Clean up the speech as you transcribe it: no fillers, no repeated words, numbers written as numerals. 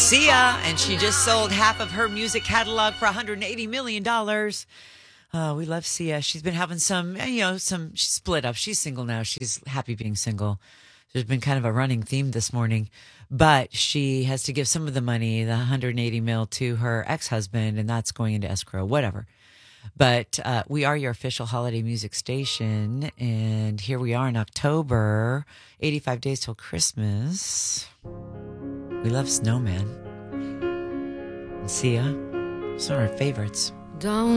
Sia, and she just sold half of her music catalog for $180 million. We love Sia. She's been having she's split up. She's single now. She's happy being single. There's been kind of a running theme this morning, but she has to give some of the money, the $180 million, to her ex-husband, and that's going into escrow, whatever. But we are your official holiday music station, and here we are in October, 85 days till Christmas. We love Snowman and Sia. Some of our favorites. Don't